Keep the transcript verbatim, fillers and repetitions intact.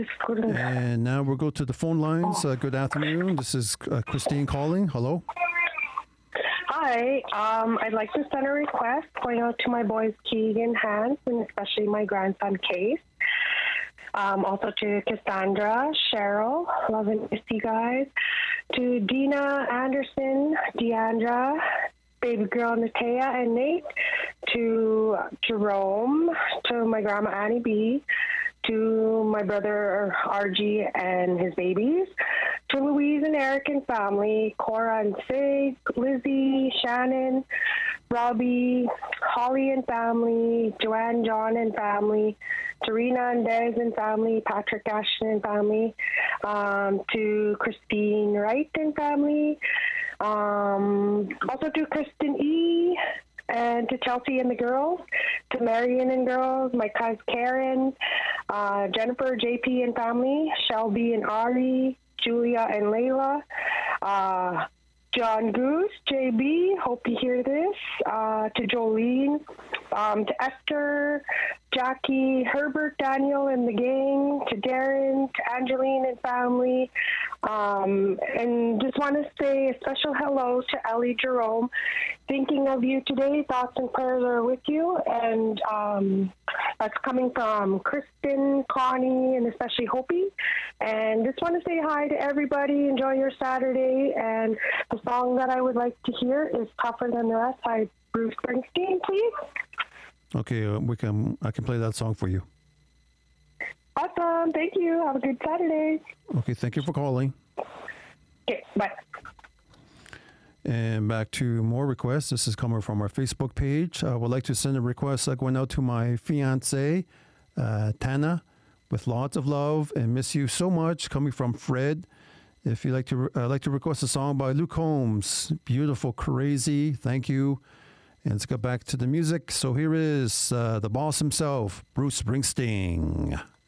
just couldn't. And now we'll go to the phone lines. Uh, good afternoon. This is uh, Christine calling. Hello. Hi. Um, I'd like to send a request going out to my boys Keegan, Hans, and especially my grandson Case. Um, also to Cassandra, Cheryl, love and miss you guys. To Dina, Anderson, Deandra, baby girl Natea and Nate. To Jerome, to my grandma Annie B. To my brother R G and his babies. To Louise and Eric and family. Cora and Sig, Lizzie, Shannon, Robbie, Holly and family. Joanne, John and family. Serena and Des and family, Patrick Ashton and family, um, to Christine Wright and family, um, also to Kristen E, and to Chelsea and the girls, to Marion and girls, my cousin Karen, uh, Jennifer, J P and family, Shelby and Ari, Julia and Layla, uh, John Goose, J B, hope you hear this, uh, to Jolene, um, to Esther, Jackie, Herbert, Daniel and the gang, to Darren, to Angeline and family, um, and just want to say a special hello to Ellie Jerome. Thinking of you today, thoughts and prayers are with you, and um, that's coming from Kristen, Connie, and especially Hopi. And just want to say hi to everybody. Enjoy your Saturday, and the song that I would like to hear is Tougher Than the Rest by Bruce Springsteen, please. Okay, uh, we can. I can play that song for you. Awesome. Thank you. Have a good Saturday. Okay, thank you for calling. Okay, bye. And back to more requests. This is coming from our Facebook page. I would like to send a request uh, going out to my fiance, uh, Tana, with lots of love and miss you so much. Coming from Fred. If you'd like to, uh, like to request a song by Luke Combs, Beautiful Crazy. Thank you. And let's go back to the music. So here is uh, the boss himself, Bruce Springsteen.